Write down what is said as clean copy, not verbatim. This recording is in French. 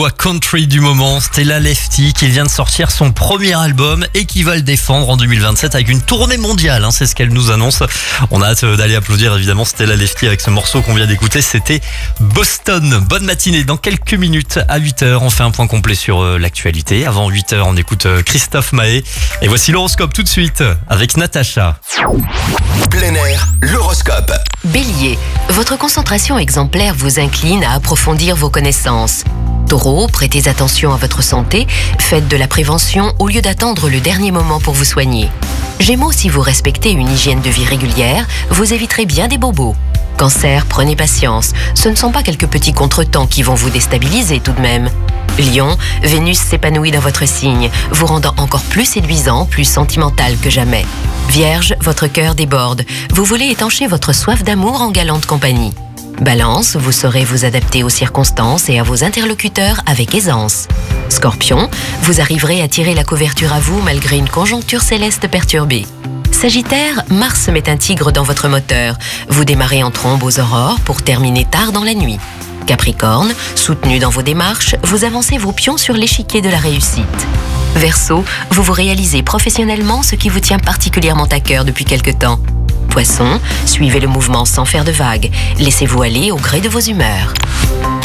voix country du moment, Stella Lefty, qui vient de sortir son premier album et qui va le défendre en 2027 avec une tournée mondiale. C'est ce qu'elle nous annonce. On a hâte d'aller applaudir évidemment Stella Lefty avec ce morceau qu'on vient d'écouter. C'était Boston. Bonne matinée. Dans quelques minutes à 8h, on fait un point complet sur l'actualité. Avant 8h, on écoute Christophe Mahé. Et voici l'horoscope tout de suite avec Natacha. Plein air, l'horoscope. Bélier, votre concentration exemplaire vous incline à approfondir vos connaissances. Taureau, prêtez attention à votre santé, faites de la prévention au lieu d'attendre le dernier moment pour vous soigner. Gémeaux, si vous respectez une hygiène de vie régulière, vous éviterez bien des bobos. Cancer, prenez patience, ce ne sont pas quelques petits contretemps qui vont vous déstabiliser tout de même. Lion, Vénus s'épanouit dans votre signe, vous rendant encore plus séduisant, plus sentimental que jamais. Vierge, votre cœur déborde, vous voulez étancher votre soif d'amour en galante compagnie. Balance, vous saurez vous adapter aux circonstances et à vos interlocuteurs avec aisance. Scorpion, vous arriverez à tirer la couverture à vous malgré une conjoncture céleste perturbée. Sagittaire, Mars met un tigre dans votre moteur. Vous démarrez en trombe aux aurores pour terminer tard dans la nuit. Capricorne, soutenu dans vos démarches, vous avancez vos pions sur l'échiquier de la réussite. Verseau, vous vous réalisez professionnellement ce qui vous tient particulièrement à cœur depuis quelque temps. Poisson, suivez le mouvement sans faire de vagues. Laissez-vous aller au gré de vos humeurs.